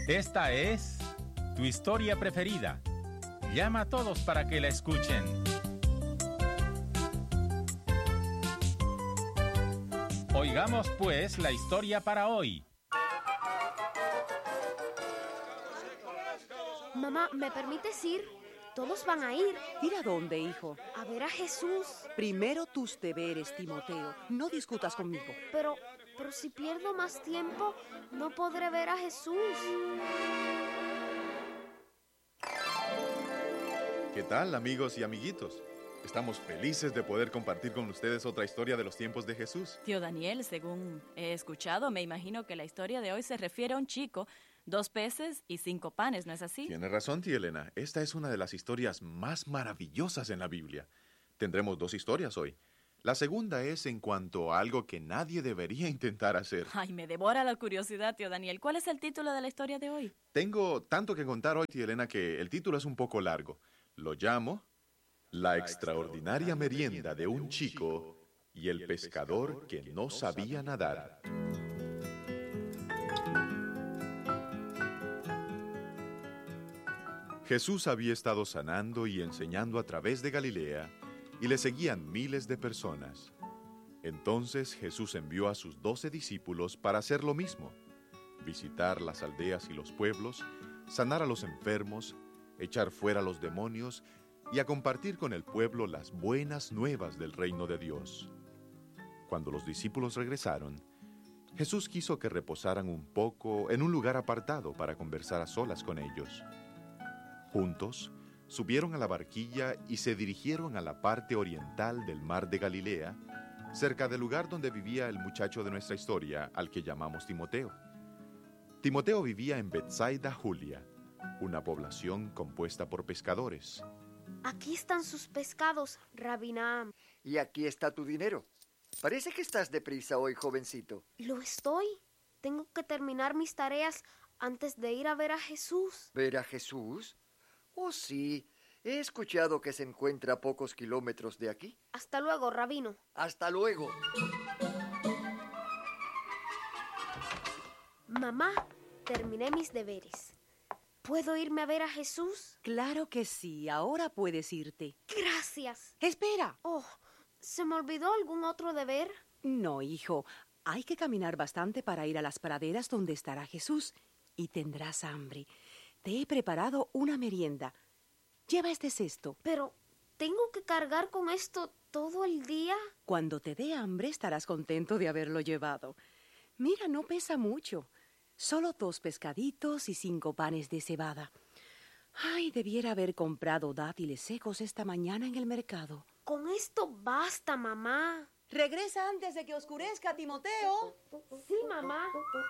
Esta es tu historia preferida. Llama a todos para que la escuchen. Oigamos pues la historia para hoy. Mamá, ¿me permites ir? Todos van a ir. ¿Ir a dónde, hijo? A ver a Jesús. Primero tus deberes, Timoteo. No discutas conmigo. Pero si pierdo más tiempo, no podré ver a Jesús. ¿Qué tal, amigos y amiguitos? Estamos felices de poder compartir con ustedes otra historia de los tiempos de Jesús. Tío Daniel, según he escuchado, me imagino que la historia de hoy se refiere a un chico, 2 peces y 5 panes, ¿no es así? Tiene razón, tía Elena. Esta es una de las historias más maravillosas en la Biblia. Tendremos 2 historias hoy. La segunda es en cuanto a algo que nadie debería intentar hacer. Ay, me devora la curiosidad, tío Daniel. ¿Cuál es el título de la historia de hoy? Tengo tanto que contar hoy, tía Elena, que el título es un poco largo. Lo llamo La extraordinaria merienda de un chico y el pescador que no sabía nadar. Jesús había estado sanando y enseñando a través de Galilea, y le seguían miles de personas. Entonces Jesús envió a sus 12 discípulos para hacer lo mismo: visitar las aldeas y los pueblos, sanar a los enfermos, echar fuera a los demonios y a compartir con el pueblo las buenas nuevas del reino de Dios. Cuando los discípulos regresaron, Jesús quiso que reposaran un poco en un lugar apartado para conversar a solas con ellos. Juntos, subieron a la barquilla y se dirigieron a la parte oriental del mar de Galilea, cerca del lugar donde vivía el muchacho de nuestra historia, al que llamamos Timoteo. Timoteo vivía en Betsaida Julia, una población compuesta por pescadores. Aquí están sus pescados, Rabbi Nahum. Y aquí está tu dinero. Parece que estás deprisa hoy, jovencito. Lo estoy. Tengo que terminar mis tareas antes de ir a ver a Jesús. ¿Ver a Jesús? Oh, sí. He escuchado que se encuentra a pocos kilómetros de aquí. Hasta luego, rabino. Hasta luego. Mamá, terminé mis deberes. ¿Puedo irme a ver a Jesús? Claro que sí. Ahora puedes irte. Gracias. ¡Espera! Oh, ¿se me olvidó algún otro deber? No, hijo. Hay que caminar bastante para ir a las praderas donde estará Jesús. Y tendrás hambre. Te he preparado una merienda. Lleva este cesto. Pero, ¿tengo que cargar con esto todo el día? Cuando te dé hambre estarás contento de haberlo llevado. Mira, no pesa mucho. Solo 2 pescaditos y 5 panes de cebada. Ay, debiera haber comprado dátiles secos esta mañana en el mercado. Con esto basta, mamá. Regresa antes de que oscurezca, Timoteo. Sí, mamá.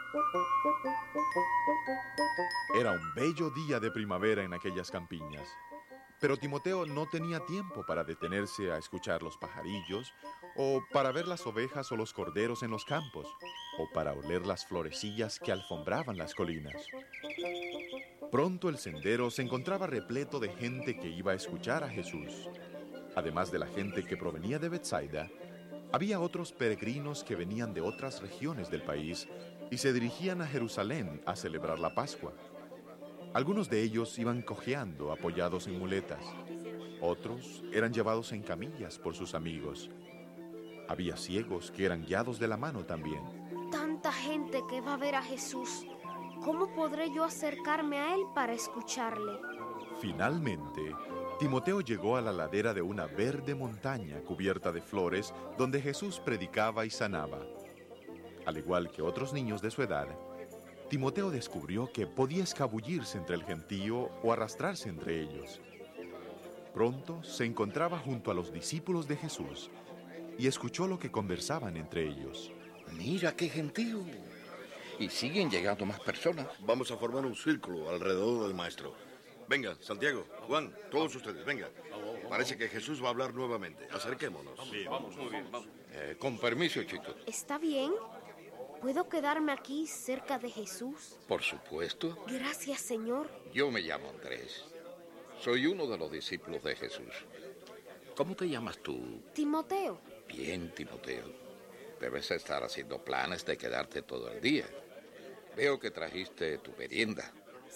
Era un bello día de primavera en aquellas campiñas. Pero Timoteo no tenía tiempo para detenerse a escuchar los pajarillos, o para ver las ovejas o los corderos en los campos, o para oler las florecillas que alfombraban las colinas. Pronto el sendero se encontraba repleto de gente que iba a escuchar a Jesús. Además de la gente que provenía de Betsaida, había otros peregrinos que venían de otras regiones del país y se dirigían a Jerusalén a celebrar la Pascua. Algunos de ellos iban cojeando, apoyados en muletas. Otros eran llevados en camillas por sus amigos. Había ciegos que eran guiados de la mano también. Tanta gente que va a ver a Jesús. ¿Cómo podré yo acercarme a él para escucharle? Finalmente, Timoteo llegó a la ladera de una verde montaña cubierta de flores donde Jesús predicaba y sanaba. Al igual que otros niños de su edad, Timoteo descubrió que podía escabullirse entre el gentío o arrastrarse entre ellos. Pronto se encontraba junto a los discípulos de Jesús y escuchó lo que conversaban entre ellos. Mira qué gentío. Y siguen llegando más personas. Vamos a formar un círculo alrededor del maestro. Venga, Santiago, Juan, todos ustedes, venga. Parece que Jesús va a hablar nuevamente. Acerquémonos. Sí, vamos, muy bien, vamos. Con permiso, chicos. ¿Está bien? ¿Puedo quedarme aquí cerca de Jesús? Por supuesto. Gracias, Señor. Yo me llamo Andrés. Soy uno de los discípulos de Jesús. ¿Cómo te llamas tú? Timoteo. Bien, Timoteo. Debes estar haciendo planes de quedarte todo el día. Veo que trajiste tu merienda.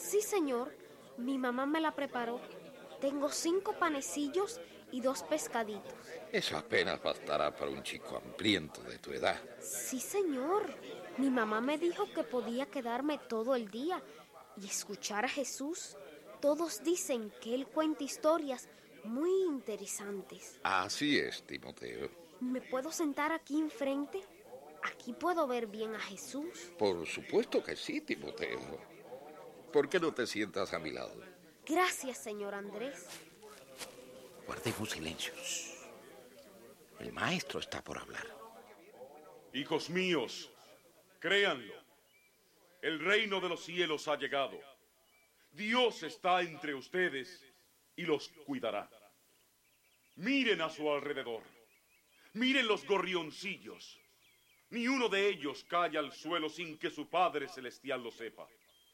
Sí, señor. Mi mamá me la preparó. Tengo 5 panecillos y 2 pescaditos. Eso apenas bastará para un chico hambriento de tu edad. Sí, señor. Mi mamá me dijo que podía quedarme todo el día y escuchar a Jesús. Todos dicen que él cuenta historias muy interesantes. Así es, Timoteo. ¿Me puedo sentar aquí enfrente? Aquí puedo ver bien a Jesús. Por supuesto que sí, Timoteo. ¿Por qué no te sientas a mi lado? Gracias, señor Andrés. Guardemos silencios. El maestro está por hablar. Hijos míos, créanlo. El reino de los cielos ha llegado. Dios está entre ustedes y los cuidará. Miren a su alrededor. Miren los gorrioncillos. Ni uno de ellos cae al suelo sin que su Padre Celestial lo sepa.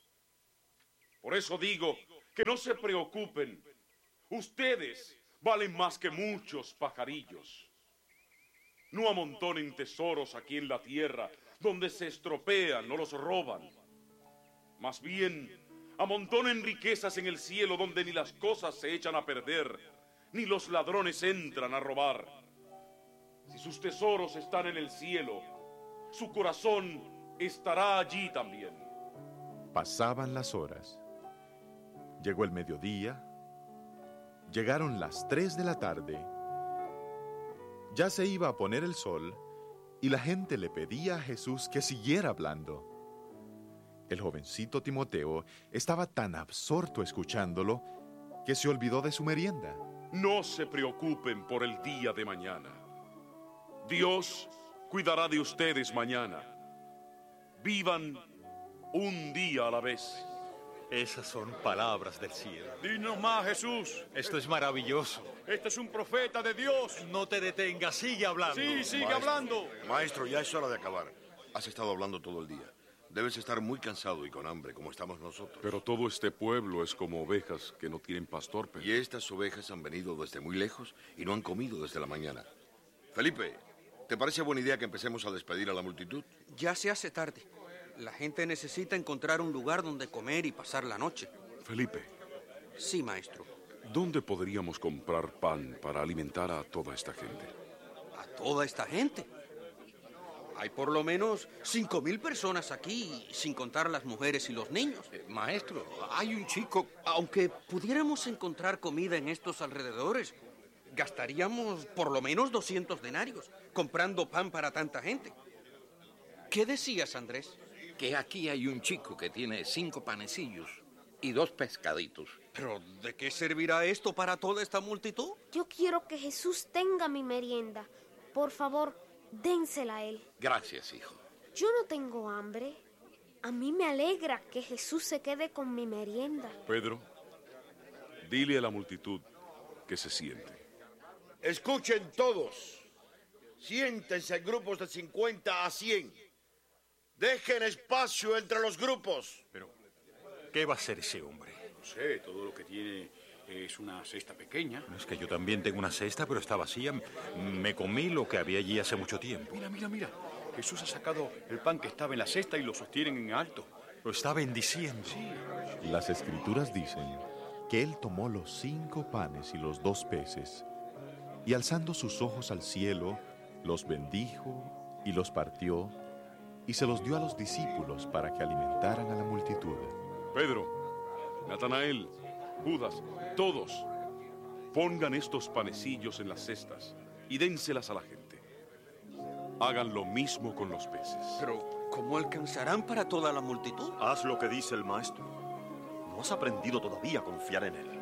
Por eso digo que no se preocupen. Ustedes valen más que muchos pajarillos. No amontonen tesoros aquí en la tierra, donde se estropean o los roban. Más bien, amontonen riquezas en el cielo, donde ni las cosas se echan a perder, ni los ladrones entran a robar. Si sus tesoros están en el cielo, su corazón estará allí también. Pasaban las horas. Llegó el mediodía. Llegaron las 3 de la tarde. Ya se iba a poner el sol y la gente le pedía a Jesús que siguiera hablando. El jovencito Timoteo estaba tan absorto escuchándolo que se olvidó de su merienda. No se preocupen por el día de mañana. Dios cuidará de ustedes mañana. Vivan un día a la vez. Esas son palabras del cielo. Dinos más, Jesús. Esto es maravilloso. Este es un profeta de Dios. No te detengas, sigue hablando. Sí, sigue Maestro, hablando. Maestro, ya es hora de acabar. Has estado hablando todo el día. Debes estar muy cansado y con hambre, como estamos nosotros. Pero todo este pueblo es como ovejas que no tienen pastor, Pedro. Y estas ovejas han venido desde muy lejos y no han comido desde la mañana. Felipe, ¿te parece buena idea que empecemos a despedir a la multitud? Ya se hace tarde. La gente necesita encontrar un lugar donde comer y pasar la noche. Felipe. Sí, maestro. ¿Dónde podríamos comprar pan para alimentar a toda esta gente? ¿A toda esta gente? Hay por lo menos 5,000 personas aquí, sin contar las mujeres y los niños. Maestro, hay un chico... Aunque pudiéramos encontrar comida en estos alrededores, gastaríamos por lo menos 200 denarios comprando pan para tanta gente. ¿Qué decías, Andrés? Que aquí hay un chico que tiene 5 panecillos y 2 pescaditos. ¿Pero de qué servirá esto para toda esta multitud? Yo quiero que Jesús tenga mi merienda. Por favor, dénsela a él. Gracias, hijo. Yo no tengo hambre. A mí me alegra que Jesús se quede con mi merienda. Pedro, dile a la multitud que se siente. Escuchen todos. Siéntense en grupos de 50 a 100. Dejen espacio entre los grupos. Pero, ¿qué va a hacer ese hombre? No sé, todo lo que tiene es una cesta pequeña. Es que yo también tengo una cesta, pero está vacía. Me comí lo que había allí hace mucho tiempo. Mira. Jesús ha sacado el pan que estaba en la cesta y lo sostienen en alto. Lo está bendiciendo. Sí. Las escrituras dicen que él tomó los 5 panes y los 2 peces, y alzando sus ojos al cielo, los bendijo y los partió, y se los dio a los discípulos para que alimentaran a la multitud. Pedro, Natanael, Judas, todos, pongan estos panecillos en las cestas y dénselas a la gente. Hagan lo mismo con los peces. Pero, ¿cómo alcanzarán para toda la multitud? Haz lo que dice el maestro. No has aprendido todavía a confiar en él.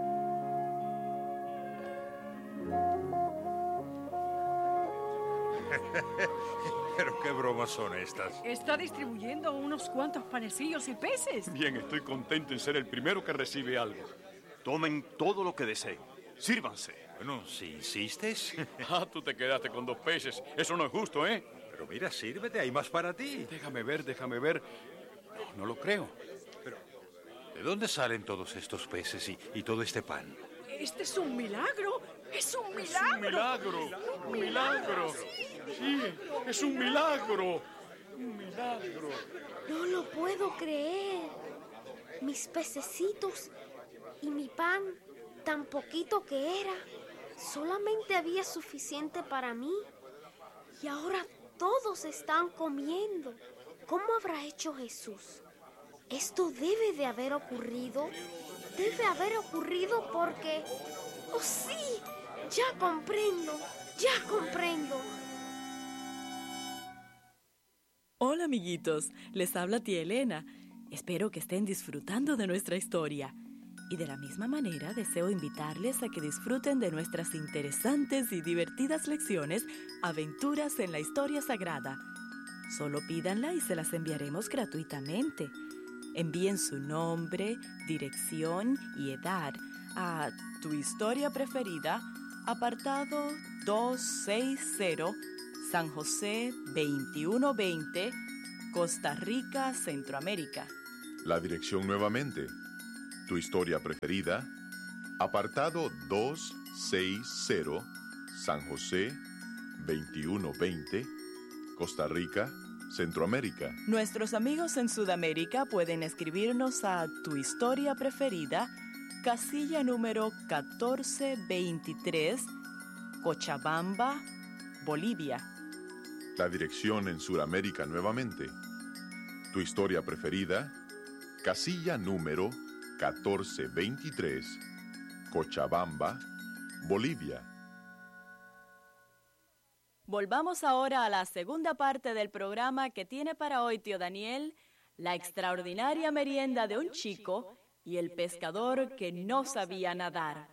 Pero qué bromas son estas. Está distribuyendo unos cuantos panecillos y peces. Bien, estoy contento en ser el primero que recibe algo. Tomen todo lo que deseen. Sírvanse. Bueno, si insistes. Tú te quedaste con 2 peces. Eso no es justo, ¿eh? Pero mira, sírvete, hay más para ti. Déjame ver. No lo creo. Pero, ¿de dónde salen todos estos peces y todo este pan? Este es un milagro. ¡Es un milagro! ¡Un milagro! Sí, es un milagro. Un milagro. No lo puedo creer. mis pececitos y mi pan, tan poquito que era. Solamente había suficiente para mí. Y ahora todos están comiendo. ¿Cómo habrá hecho Jesús? Esto debe de haber ocurrido. Debe haber ocurrido porque... ¡Oh, sí! Ya comprendo. Hola, amiguitos. Les habla tía Elena. Espero que estén disfrutando de nuestra historia. Y de la misma manera deseo invitarles a que disfruten de nuestras interesantes y divertidas lecciones Aventuras en la Historia Sagrada. Solo pídanla y se las enviaremos gratuitamente. Envíen su nombre, dirección y edad a Tu Historia Preferida, apartado 260, San José 2120, Costa Rica, Centroamérica. La dirección nuevamente. Tu Historia Preferida, apartado 260, San José 2120, Costa Rica, Centroamérica. Nuestros amigos en Sudamérica pueden escribirnos a Tu Historia Preferida, casilla número 1423, Cochabamba, Bolivia. La dirección en Sudamérica nuevamente. Tu Historia Preferida, casilla número 1423, Cochabamba, Bolivia. Volvamos ahora a la segunda parte del programa que tiene para hoy tío Daniel, la extraordinaria merienda de un chico y el pescador que no sabía nadar.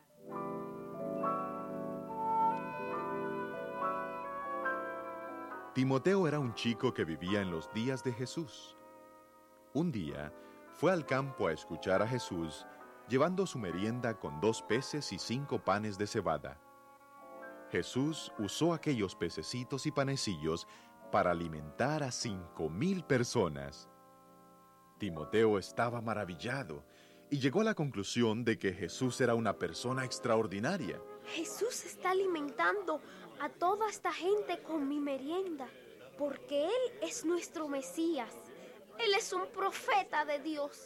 Timoteo era un chico que vivía en los días de Jesús. Un día fue al campo a escuchar a Jesús, llevando su merienda con 2 peces y 5 panes de cebada. Jesús usó aquellos pececitos y panecillos para alimentar a 5,000 personas. Timoteo estaba maravillado y llegó a la conclusión de que Jesús era una persona extraordinaria. Jesús está alimentando a toda esta gente con mi merienda, porque Él es nuestro Mesías. Él es un profeta de Dios.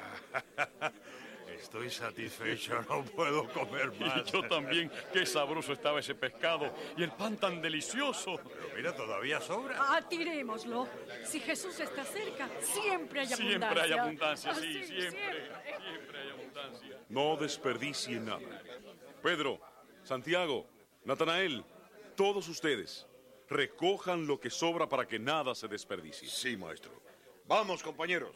Estoy satisfecho, no puedo comer más. Y yo también. Qué sabroso estaba ese pescado y el pan tan delicioso. Pero mira, todavía sobra. Tirémoslo. Si Jesús está cerca, siempre hay abundancia. Siempre hay abundancia, sí, Sí, siempre hay abundancia. No desperdicien nada. Pedro, Santiago, Natanael, todos ustedes, recojan lo que sobra para que nada se desperdicie. Sí, maestro. Vamos, compañeros.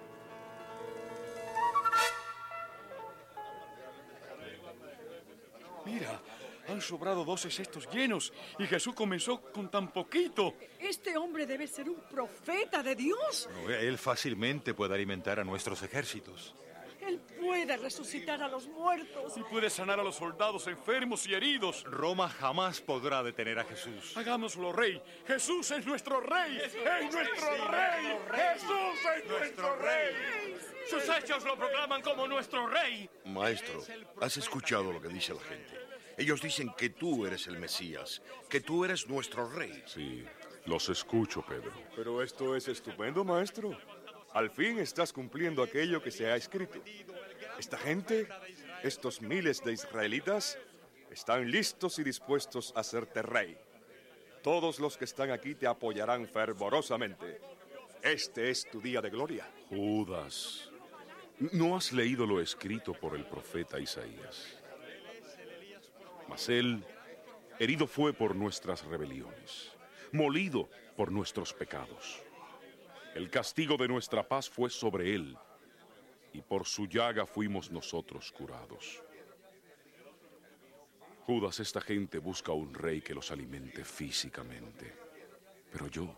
Mira, han sobrado 12 cestos llenos y Jesús comenzó con tan poquito. Este hombre debe ser un profeta de Dios. Él fácilmente puede alimentar a nuestros ejércitos. Él puede resucitar a los muertos. Y puede sanar a los soldados enfermos y heridos. Roma jamás podrá detener a Jesús. Hagámoslo rey. Jesús es nuestro rey. ¡Es nuestro rey! ¡Jesús es nuestro rey! Sus hechos lo proclaman como nuestro rey. Maestro, ¿has escuchado lo que dice la gente? Ellos dicen que tú eres el Mesías, que tú eres nuestro rey. Sí, los escucho, Pedro. Pero esto es estupendo, maestro. Al fin estás cumpliendo aquello que se ha escrito. Esta gente, estos miles de israelitas, están listos y dispuestos a hacerte rey. Todos los que están aquí te apoyarán fervorosamente. Este es tu día de gloria. Judas, ¿no has leído lo escrito por el profeta Isaías? Mas él, herido fue por nuestras rebeliones, molido por nuestros pecados. El castigo de nuestra paz fue sobre él, y por su llaga fuimos nosotros curados. Judas, esta gente busca un rey que los alimente físicamente, pero yo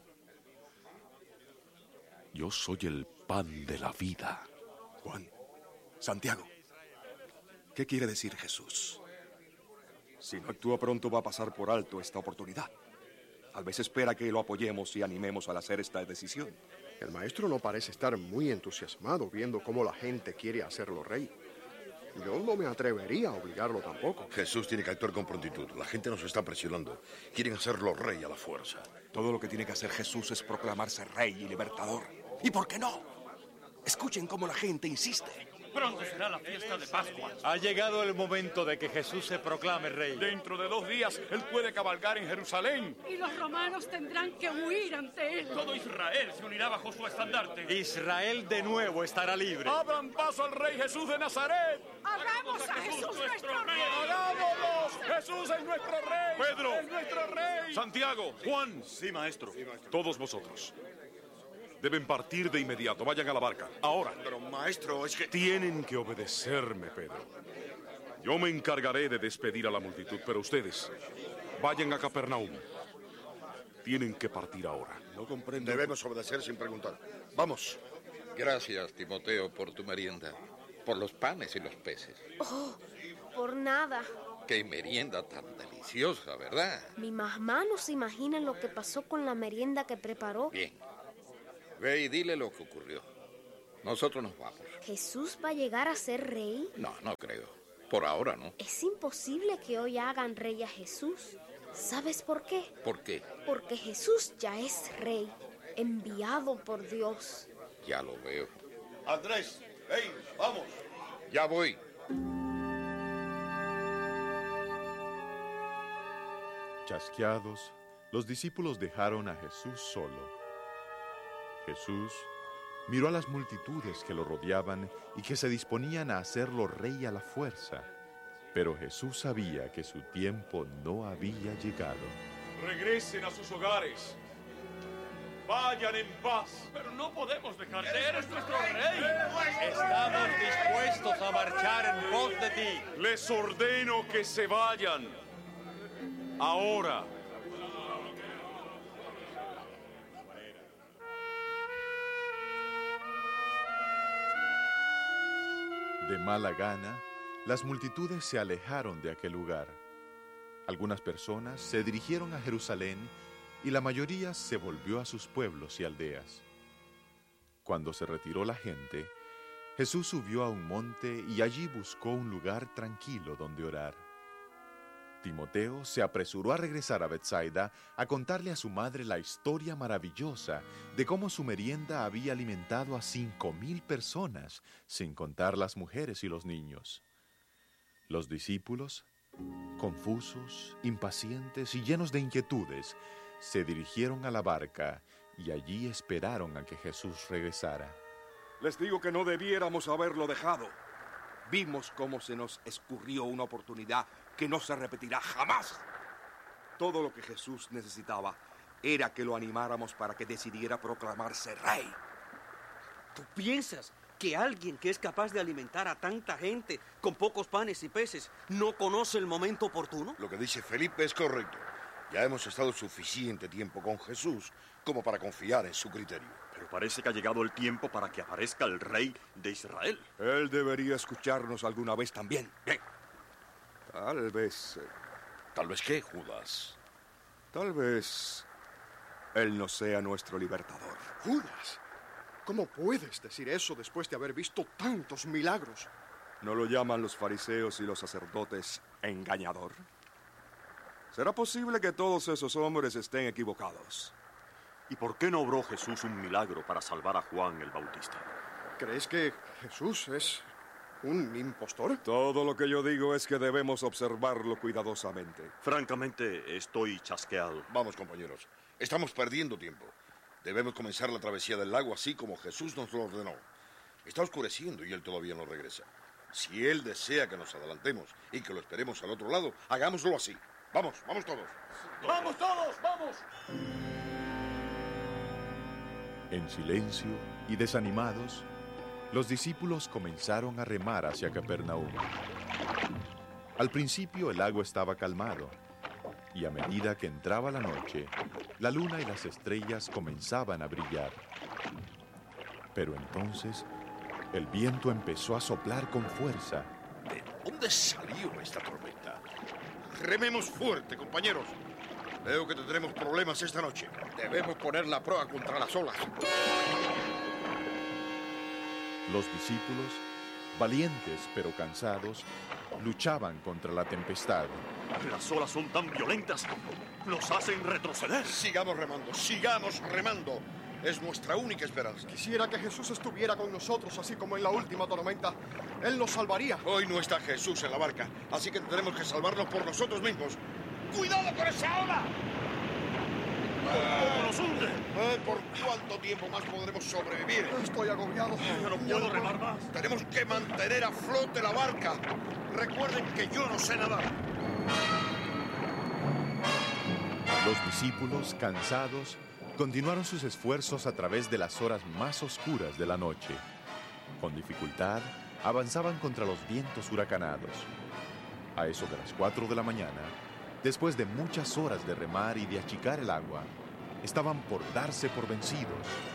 soy el pan de la vida. Juan, Santiago, ¿qué quiere decir Jesús? Si no actúa pronto va a pasar por alto esta oportunidad. Tal vez espera que lo apoyemos y animemos al hacer esta decisión. El maestro no parece estar muy entusiasmado viendo cómo la gente quiere hacerlo rey. Yo no me atrevería a obligarlo tampoco. Jesús tiene que actuar con prontitud. La gente nos está presionando. Quieren hacerlo rey a la fuerza. Todo lo que tiene que hacer Jesús es proclamarse rey y libertador. ¿Y por qué no? Escuchen cómo la gente insiste. Pronto será la fiesta de Pascua. Ha llegado el momento de que Jesús se proclame rey. Dentro de 2 días, Él puede cabalgar en Jerusalén. Y los romanos tendrán que huir ante él. Todo Israel se unirá bajo su estandarte. Israel de nuevo estará libre. ¡Abran paso al Rey Jesús de Nazaret! ¡Hagamos a Jesús nuestro rey! ¡Hagámoslos! ¡Jesús es nuestro rey! Pedro. ¡Es nuestro rey! Santiago, Juan. Sí, maestro. Todos vosotros. Deben partir de inmediato. Vayan a la barca. Ahora. Pero, maestro, es que... Tienen que obedecerme, Pedro. Yo me encargaré de despedir a la multitud, pero ustedes vayan a Capernaum. Tienen que partir ahora. No comprendo. Debemos obedecer sin preguntar. Vamos. Gracias, Timoteo, por tu merienda, por los panes y los peces. Oh, por nada. Qué merienda tan deliciosa, ¿verdad? Mi mamá no se imagina lo que pasó con la merienda que preparó. Bien. Ve y dile lo que ocurrió. Nosotros nos vamos. ¿Jesús va a llegar a ser rey? No, no creo. Por ahora no. Es imposible que hoy hagan rey a Jesús. ¿Sabes por qué? ¿Por qué? Porque Jesús ya es rey, enviado por Dios. Ya lo veo. Andrés, hey, vamos. Ya voy. Chasqueados, los discípulos dejaron a Jesús solo. Jesús miró a las multitudes que lo rodeaban y que se disponían a hacerlo rey a la fuerza. Pero Jesús sabía que su tiempo no había llegado. Regresen a sus hogares. Vayan en paz. Pero no podemos dejar de eres nuestro rey. Estamos dispuestos a marchar en pos de ti. Les ordeno que se vayan. Ahora. De mala gana, las multitudes se alejaron de aquel lugar. Algunas personas se dirigieron a Jerusalén y la mayoría se volvió a sus pueblos y aldeas. Cuando se retiró la gente, Jesús subió a un monte y allí buscó un lugar tranquilo donde orar. Timoteo se apresuró a regresar a Betsaida a contarle a su madre la historia maravillosa de cómo su merienda había alimentado a 5,000 personas, sin contar las mujeres y los niños. Los discípulos, confusos, impacientes y llenos de inquietudes, se dirigieron a la barca y allí esperaron a que Jesús regresara. Les digo que no debiéramos haberlo dejado. Vimos cómo se nos escurrió una oportunidad que no se repetirá jamás. Todo lo que Jesús necesitaba era que lo animáramos para que decidiera proclamarse rey. ¿Tú piensas que alguien que es capaz de alimentar a tanta gente con pocos panes y peces no conoce el momento oportuno? Lo que dice Felipe es correcto. Ya hemos estado suficiente tiempo con Jesús como para confiar en su criterio. Pero parece que ha llegado el tiempo para que aparezca el rey de Israel. Él debería escucharnos alguna vez también. Bien. Tal vez... ¿Tal vez qué, Judas? Tal vez él no sea nuestro libertador. Judas, ¿cómo puedes decir eso después de haber visto tantos milagros? ¿No lo llaman los fariseos y los sacerdotes engañador? ¿Será posible que todos esos hombres estén equivocados? ¿Y por qué no obró Jesús un milagro para salvar a Juan el Bautista? ¿Crees que Jesús es un impostor? Todo lo que yo digo es que debemos observarlo cuidadosamente. Francamente, estoy chasqueado. Vamos, compañeros. Estamos perdiendo tiempo. Debemos comenzar la travesía del lago así como Jesús nos lo ordenó. Está oscureciendo y él todavía no regresa. Si él desea que nos adelantemos y que lo esperemos al otro lado, hagámoslo así. Vamos, vamos todos. ¡Vamos todos, vamos! En silencio y desanimados, los discípulos comenzaron a remar hacia Capernaum. Al principio el lago estaba calmado, y a medida que entraba la noche, la luna y las estrellas comenzaban a brillar. Pero entonces, el viento empezó a soplar con fuerza. ¿De dónde salió esta tormenta? Rememos fuerte, compañeros. Veo que tendremos problemas esta noche. Debemos poner la proa contra las olas. Los discípulos, valientes pero cansados, luchaban contra la tempestad. Las olas son tan violentas, nos hacen retroceder. Sigamos remando, sigamos remando. es nuestra única esperanza. Quisiera que Jesús estuviera con nosotros, así como en la última tormenta. Él nos salvaría. Hoy no está Jesús en la barca, así que tendremos que salvarnos por nosotros mismos. ¡Cuidado con esa ola! ¿Cómo nos hunde? ¿Por cuánto tiempo más podremos sobrevivir? Estoy agobiado. Yo no puedo remar más. Tenemos que mantener a flote la barca. Recuerden que yo no sé nadar. Los discípulos, cansados, continuaron sus esfuerzos a través de las horas más oscuras de la noche. Con dificultad, avanzaban contra los vientos huracanados. A eso de las 4 de la mañana, después de muchas horas de remar y de achicar el agua, estaban por darse por vencidos.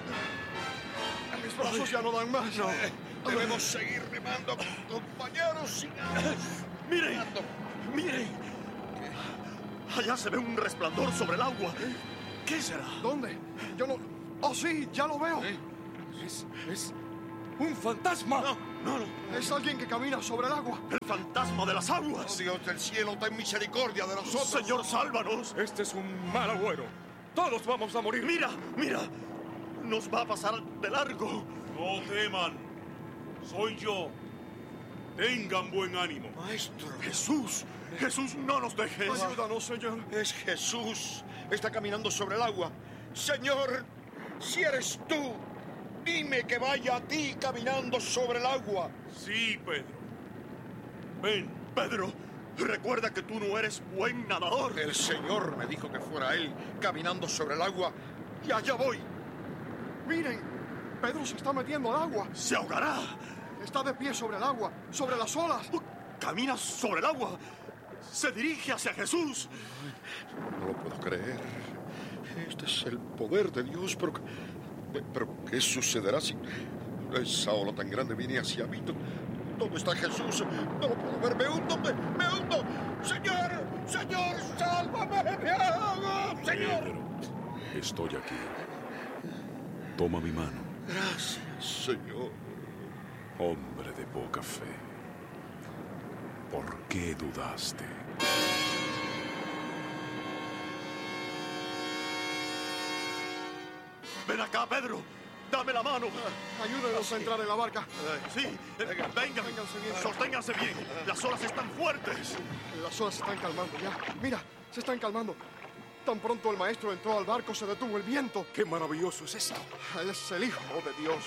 Mis brazos ya no dan más. No, debemos seguir remando, compañeros. ¡Miren! ¡Miren! Allá se ve un resplandor sobre el agua. ¿Qué será? ¿Dónde? Yo no... ¡Oh, sí! ¡Ya lo veo! Es un fantasma. No. Es alguien que camina sobre el agua. El fantasma de las aguas. Oh, Dios del cielo, ten misericordia de nosotros. Señor, sálvanos. Este es un mal agüero. Todos vamos a morir. Mira. Nos va a pasar de largo. No teman. Soy yo. Tengan buen ánimo. Maestro. Jesús, no nos dejes. Ayúdanos, Señor. Es Jesús. Está caminando sobre el agua. Señor, si eres tú, dime que vaya a ti caminando sobre el agua. Sí, Pedro. Ven. Pedro, recuerda que tú no eres buen nadador. El Señor me dijo que fuera él caminando sobre el agua y allá voy. Miren, Pedro se está metiendo al agua. Se ahogará. Está de pie sobre el agua, sobre las olas. Camina sobre el agua. Se dirige hacia Jesús. No lo puedo creer. Este es el poder de Dios, pero ¿qué sucederá si esa ola tan grande viene hacia mí? ¿Dónde está Jesús? No lo puedo ver, me hundo. Señor, sálvame, me ahogo, Señor. Pedro, estoy aquí. Toma mi mano. Gracias, Señor. Hombre de poca fe. ¿Por qué dudaste? Ven acá, Pedro. Dame la mano. Ayúdenos a entrar en la barca. Sí, vengan. Vénganse bien. Sosténganse bien. Las olas están fuertes. Las olas se están calmando ya. Mira, se están calmando. Tan pronto el maestro entró al barco, se detuvo el viento. ¡Qué maravilloso es esto! Él es el Hijo de Dios.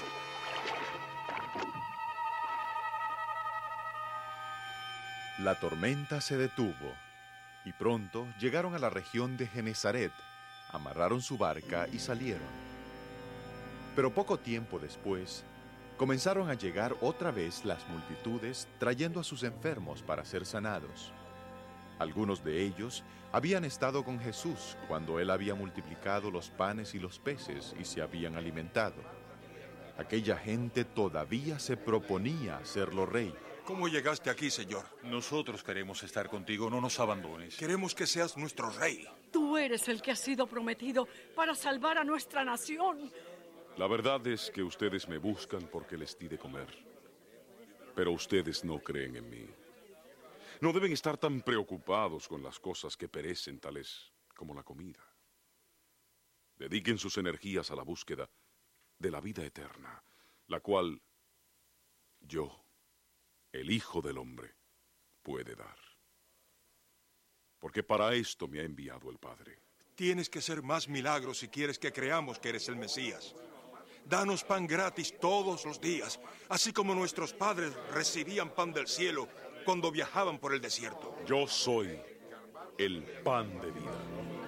La tormenta se detuvo y pronto llegaron a la región de Genesaret, amarraron su barca y salieron. Pero poco tiempo después, comenzaron a llegar otra vez las multitudes trayendo a sus enfermos para ser sanados. Algunos de ellos habían estado con Jesús cuando él había multiplicado los panes y los peces y se habían alimentado. Aquella gente todavía se proponía hacerlo rey. ¿Cómo llegaste aquí, Señor? Nosotros queremos estar contigo, no nos abandones. Queremos que seas nuestro rey. Tú eres el que ha sido prometido para salvar a nuestra nación. La verdad es que ustedes me buscan porque les di de comer. Pero ustedes no creen en mí. No deben estar tan preocupados con las cosas que perecen, tales como la comida. Dediquen sus energías a la búsqueda de la vida eterna, la cual yo, el Hijo del Hombre, puede dar. Porque para esto me ha enviado el Padre. Tienes que hacer más milagros si quieres que creamos que eres el Mesías. Danos pan gratis todos los días, así como nuestros padres recibían pan del cielo cuando viajaban por el desierto. Yo soy el pan de vida.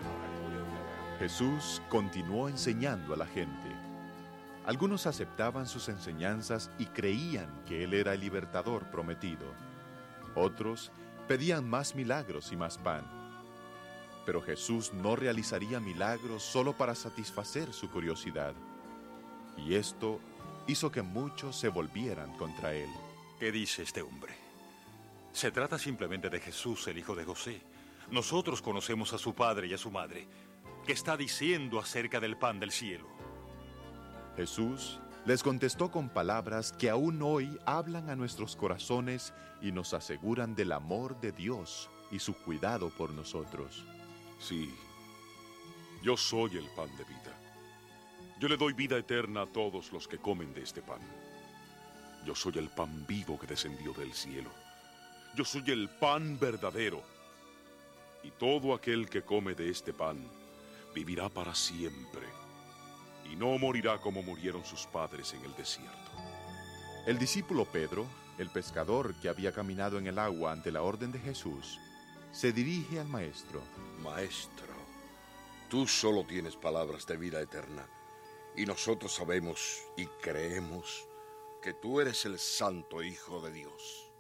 Jesús continuó enseñando a la gente. Algunos aceptaban sus enseñanzas y creían que Él era el libertador prometido. Otros pedían más milagros y más pan. Pero Jesús no realizaría milagros solo para satisfacer su curiosidad. Y esto hizo que muchos se volvieran contra Él. ¿Qué dice este hombre? Se trata simplemente de Jesús, el hijo de José. Nosotros conocemos a su padre y a su madre. ¿Qué está diciendo acerca del pan del cielo? Jesús les contestó con palabras que aún hoy hablan a nuestros corazones y nos aseguran del amor de Dios y su cuidado por nosotros. Sí, yo soy el pan de vida. Yo le doy vida eterna a todos los que comen de este pan. Yo soy el pan vivo que descendió del cielo. Yo soy el pan verdadero. Y todo aquel que come de este pan vivirá para siempre. Y no morirá como murieron sus padres en el desierto. El discípulo Pedro, el pescador que había caminado en el agua ante la orden de Jesús, se dirige al Maestro. Maestro, tú solo tienes palabras de vida eterna, y nosotros sabemos y creemos que tú eres el Santo Hijo de Dios.